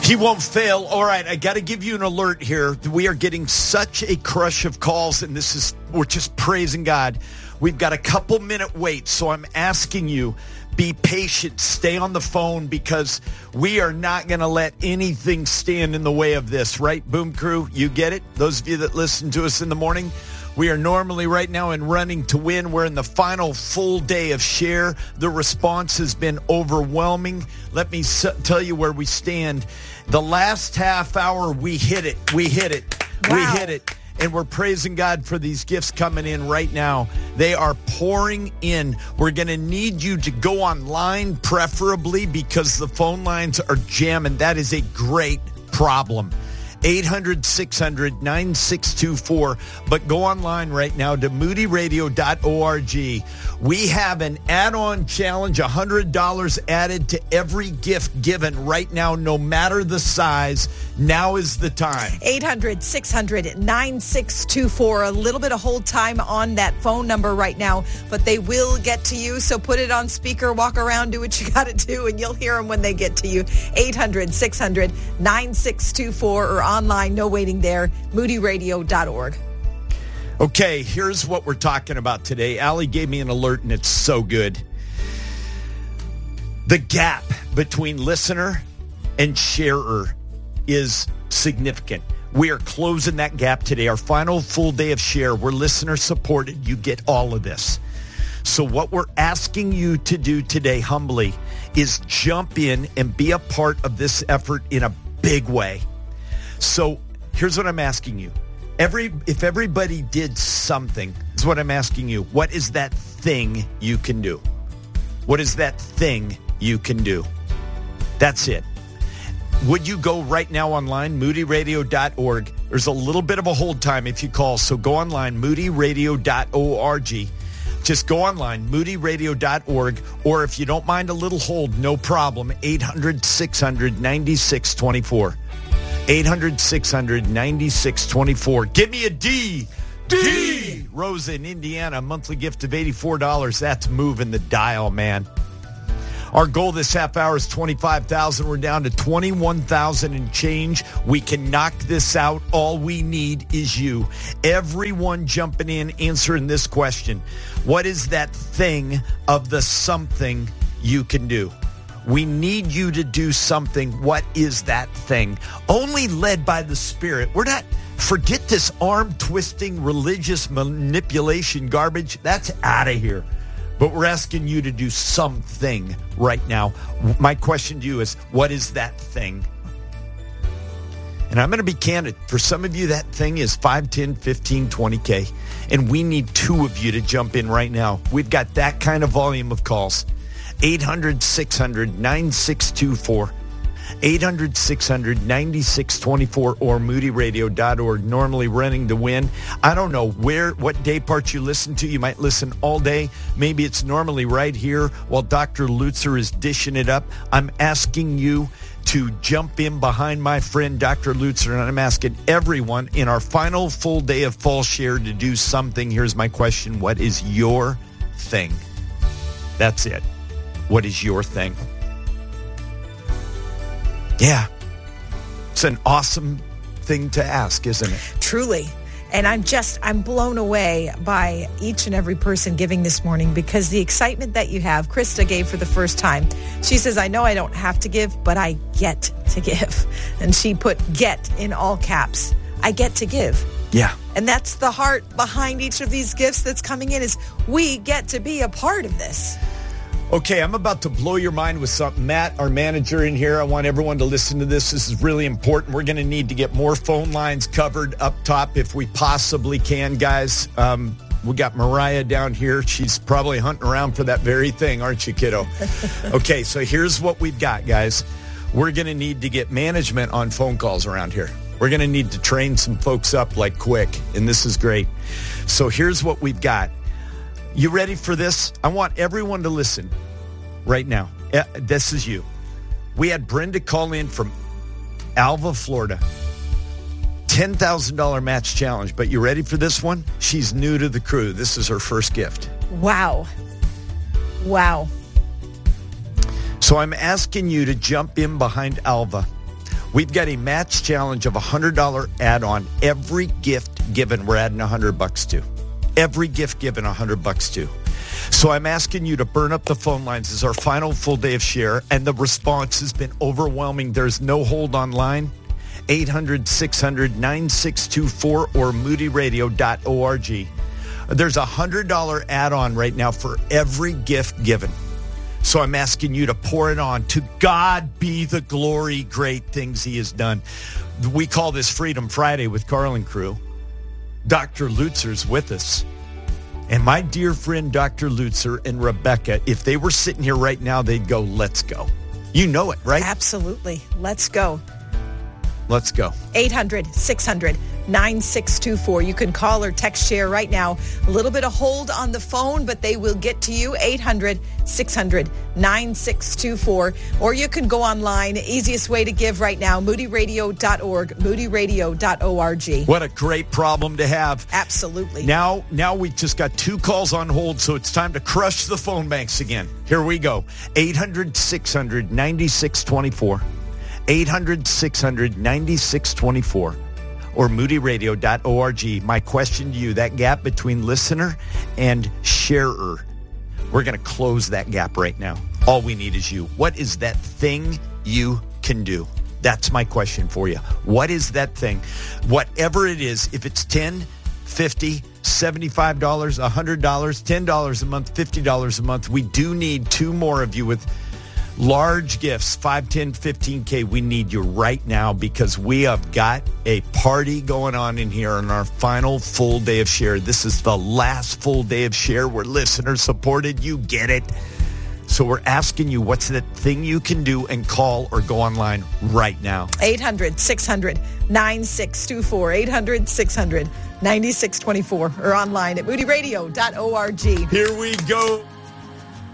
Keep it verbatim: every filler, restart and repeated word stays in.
He won't fail. All right, I got to give you an alert here. We are getting such a crush of calls, and this is, we're just praising God. We've got a couple minute wait, so I'm asking you, be patient, stay on the phone, because we are not going to let anything stand in the way of this, right, Boom Crew? You get it? Those of you that listen to us in the morning, we are normally right now in running to win. We're in the final full day of share. The response has been overwhelming. Let me s- tell you where we stand. The last half hour, we hit it. We hit it. Wow. We hit it. And we're praising God for these gifts coming in right now. They are pouring in. We're going to need you to go online, preferably, because the phone lines are jamming. That is a great problem. eight hundred, six hundred, nine six two four. But go online right now to moody radio dot org. We have an add-on challenge, one hundred dollars added to every gift given right now, no matter the size. Now is the time. eight hundred, six hundred, nine six two four. A little bit of hold time on that phone number right now, but they will get to you. So put it on speaker, walk around, do what you got to do, and you'll hear them when they get to you. eight hundred, six hundred, nine six two four or online, no waiting there, moody radio dot org. Okay, here's what we're talking about today. Allie gave me an alert, and it's so good. The gap between listener and sharer is significant. We are closing that gap today. Our final full day of share. We're listener supported. You get all of this. So what we're asking you to do today, humbly, is jump in and be a part of this effort in a big way. So here's what I'm asking you. Every if everybody did something, is what I'm asking you. What is that thing you can do? What is that thing you can do? That's it. Would you go right now online, moody radio dot org? There's a little bit of a hold time if you call, so go online, moody radio dot org. Just go online, moody radio dot org, or if you don't mind a little hold, no problem, eight hundred, six hundred, nine six two four. eight hundred, six hundred, nine six two four. Give me a D. D. Rosa in Indiana, a monthly gift of eighty-four dollars. That's moving the dial, man. Our goal this half hour is twenty-five thousand. We're down to twenty-one thousand and change. We can knock this out. All we need is you. Everyone jumping in, answering this question. What is that thing of the something you can do? We need you to do something. What is that thing? Only led by the Spirit. We're not, forget this arm-twisting religious manipulation garbage. That's out of here. But we're asking you to do something right now. My question to you is, what is that thing? And I'm going to be candid. For some of you, that thing is five, ten, fifteen, twenty K. And we need two of you to jump in right now. We've got that kind of volume of calls. eight hundred, six hundred, nine six two four. eight hundred, six hundred, nine six two four or moody radio dot org. Normally running to win. I don't know where, what day part you listen to. You might listen all day. Maybe it's normally right here while Doctor Lutzer is dishing it up. I'm asking you to jump in behind my friend Doctor Lutzer, and I'm asking everyone in our final full day of fall share to do something. Here's my question. What is your thing? That's it. What is your thing? Yeah. It's an awesome thing to ask, isn't it? Truly. And I'm just, I'm blown away by each and every person giving this morning, because the excitement that you have. Krista gave for the first time. She says, I know I don't have to give, but I get to give. And she put get in all caps. I get to give. Yeah. And that's the heart behind each of these gifts that's coming in, is we get to be a part of this. Okay, I'm about to blow your mind with something. Matt, our manager in here, I want everyone to listen to this. This is really important. We're going to need to get more phone lines covered up top if we possibly can, guys. Um, we got Mariah down here. She's probably hunting around for that very thing, aren't you, kiddo? Okay, so here's what we've got, guys. We're going to need to get management on phone calls around here. We're going to need to train some folks up like quick, and this is great. So here's what we've got. You ready for this? I want everyone to listen right now. This is you. We had Brenda call in from Alva, Florida. ten thousand dollars match challenge. But you ready for this one? She's new to the crew. This is her first gift. Wow. Wow. So I'm asking you to jump in behind Alva. We've got a match challenge of a one hundred dollars add-on. Every gift given, we're adding one hundred bucks to. Every gift given, one hundred bucks to. So I'm asking you to burn up the phone lines. This is our final full day of Share, and the response has been overwhelming. There's no hold online. eight hundred, six hundred, nine six two four or moody radio dot org. There's a one hundred dollars add-on right now for every gift given. So I'm asking you to pour it on. To God be the glory, great things he has done. We call this Freedom Friday with Carl and crew. Doctor Lutzer's with us. And my dear friend, Doctor Lutzer and Rebecca, if they were sitting here right now, they'd go, let's go. You know it, right? Absolutely. Let's go. Let's go. eight hundred, six hundred, nine six two four. You can call or text Share right now. A little bit of hold on the phone, but they will get to you. eight hundred, six hundred, nine six two four. Or you can go online. Easiest way to give right now, moody radio dot org, moody radio dot org. What a great problem to have. Absolutely. Now, now we've just got two calls on hold, so it's time to crush the phone banks again. Here we go. eight hundred, six hundred, nine six two four. eight hundred, six hundred, nine six two four or moody radio dot org. My question to you, that gap between listener and sharer, we're going to close that gap right now. All we need is you. What is that thing you can do? That's my question for you. What is that thing? Whatever it is, if it's ten dollars, fifty dollars, seventy-five dollars, one hundred dollars, ten dollars a month, fifty dollars a month, we do need two more of you with large gifts, five, ten, fifteen K. We need you right now because we have got a party going on in here on our final full day of Share. This is the last full day of Share. We're listener supported. You get it. So we're asking you, what's that thing you can do, and call or go online right now. eight hundred, six hundred, nine six two four. eight hundred, six hundred, nine six two four or online at moody radio dot org. Here we go.